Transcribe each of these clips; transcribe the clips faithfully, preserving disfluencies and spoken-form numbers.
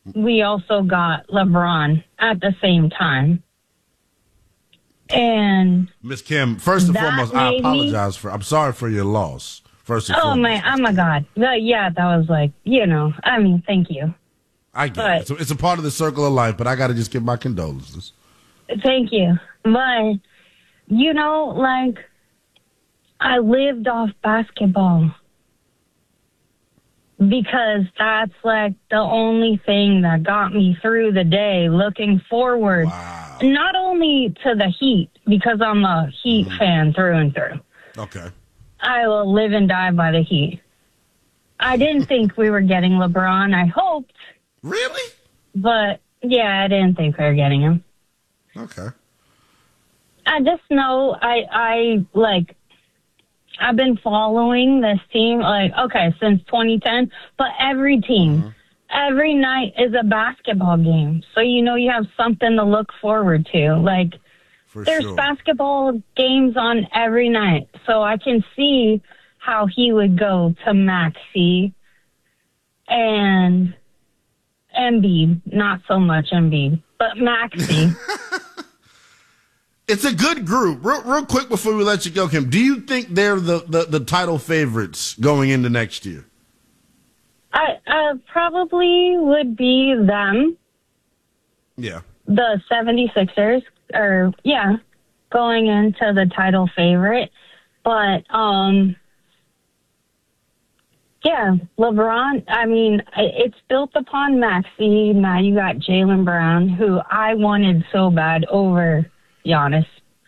we also got LeBron at the same time. And Miss Kim, first and that foremost, I made apologize for. I'm sorry for your loss. First and oh foremost. my, oh my God, That- yeah, that was like, you know, I mean, thank you, I get But- it. It's a, it's a part of the circle of life, but I got to just give my condolences. thank you. But you know, like, I lived off basketball because that's like the only thing that got me through the day, looking forward. Wow. Not only to the Heat, because I'm a Heat Mm. fan through and through. Okay. I will live and die by the Heat. I didn't think we were getting LeBron. I hoped. Really? But, yeah, I didn't think we were getting him. Okay. I just know I, I, like, I've been following this team, like, okay, since twenty ten, but every team, mm-hmm. every night is a basketball game. So, you know, you have something to look forward to. Like, For there's sure. basketball games on every night. So I can see how he would go to Maxey and Embiid. Not so much Embiid, but Maxey. It's a good group. Real, real quick before we let you go, Kim, do you think they're the, the, the title favorites going into next year? I uh, probably would be them, Yeah. the seventy-sixers, or, yeah, going into the title favorite. But, um, yeah, LeBron, I mean, it's built upon Maxey. Now you got Jaylen Brown, who I wanted so bad over Giannis.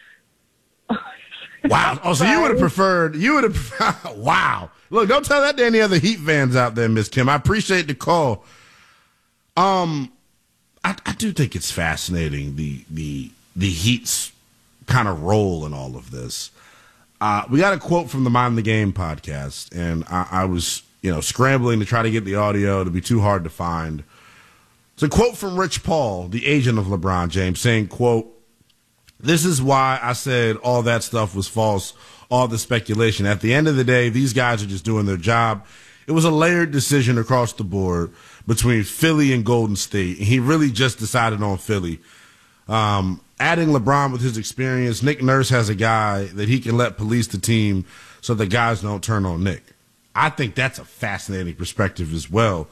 Wow. Oh, so you would have preferred, you would have, wow. Look, don't tell that to any other Heat fans out there, Miss Kim. I appreciate the call. Um, I, I do think it's fascinating, the, the, the Heat's kind of role in all of this. Uh, we got a quote from the Mind the Game podcast, and I, I was, you know, scrambling to try to get the audio. It'd be too hard to find. It's a quote from Rich Paul, the agent of LeBron James, saying, quote, "This is why I said all that stuff was false, all the speculation. At the end of the day, these guys are just doing their job. It was a layered decision across the board between Philly and Golden State. And he really just decided on Philly. Um, adding LeBron with his experience, Nick Nurse has a guy that he can let police the team so the guys don't turn on Nick." I think that's a fascinating perspective as well.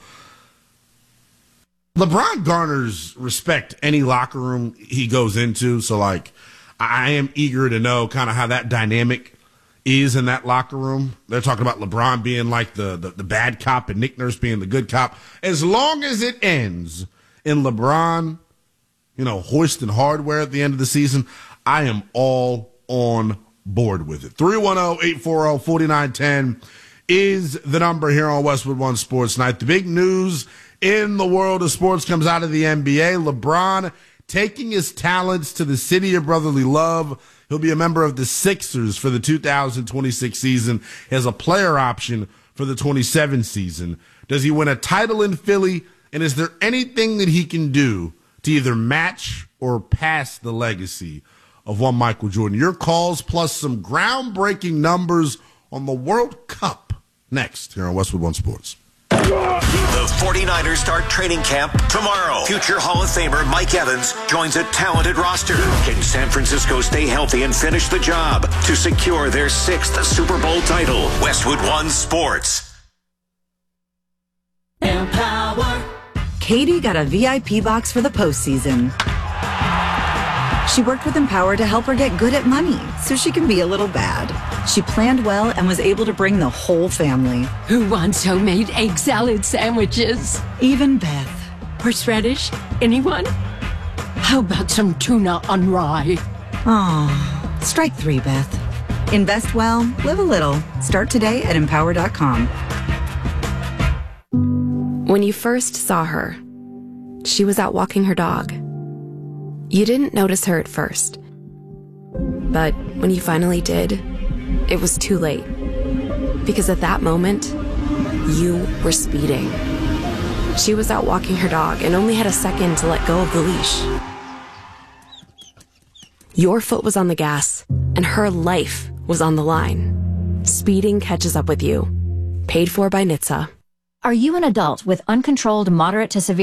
LeBron garners respect any locker room he goes into. So, like, I am eager to know kind of how that dynamic is in that locker room. They're talking about LeBron being like the, the, the bad cop and Nick Nurse being the good cop. As long as it ends in LeBron, you know, hoisting hardware at the end of the season, I am all on board with it. three one zero, eight four zero, four nine one zero is the number here on Westwood One Sports Night. The big news in the world of sports comes out of the N B A. LeBron taking his talents to the city of brotherly love. He'll be a member of the Sixers for the two thousand twenty-six season. He has a player option for the twenty-seven season. Does he win a title in Philly? And is there anything that he can do to either match or pass the legacy of one Michael Jordan? Your calls plus some groundbreaking numbers on the World Cup next here on Westwood One Sports. The 49ers start training camp tomorrow. Future Hall of Famer Mike Evans joins a talented roster. Can San Francisco stay healthy and finish the job to secure their sixth Super Bowl title? Westwood One Sports. Empower. Katie got a V I P box for the postseason. She worked with Empower to help her get good at money so she can be a little bad. She planned well and was able to bring the whole family. Who wants homemade egg salad sandwiches? Even Beth. Horseradish? Anyone? How about some tuna on rye? Aw, strike three, Beth. Invest well, live a little. Start today at empower dot com. When you first saw her, she was out walking her dog. You didn't notice her at first. But when you finally did, it was too late. Because at that moment, you were speeding. She was out walking her dog and only had a second to let go of the leash. Your foot was on the gas, and her life was on the line. Speeding catches up with you. Paid for by N H T S A. Are you an adult with uncontrolled moderate to severe